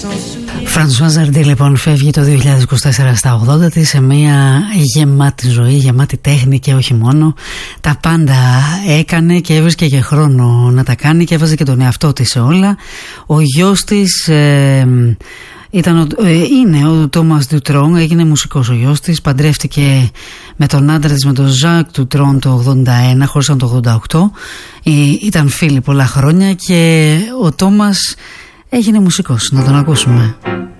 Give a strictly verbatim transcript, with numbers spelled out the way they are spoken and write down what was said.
Φρανσουάζ Ζαρντί λοιπόν φεύγει το δύο χιλιάδες είκοσι τέσσερα στα ογδόντα της σε μια γεμάτη ζωή, γεμάτη τέχνη και όχι μόνο. Τα πάντα έκανε και έβρισκε και χρόνο να τα κάνει και έβαζε και τον εαυτό της σε όλα. Ο γιος της ε, ήταν ο, ε, είναι ο Τόμας Ντουτρόν, έγινε μουσικός ο γιος της, παντρεύτηκε με τον άντρα της, με τον Ζακ Ντουτρόν το ογδόντα ένα, χώρισαν το ογδόντα οκτώ, ε, ήταν φίλοι πολλά χρόνια και ο Τόμας έγινε μουσικός. Να τον ακούσουμε.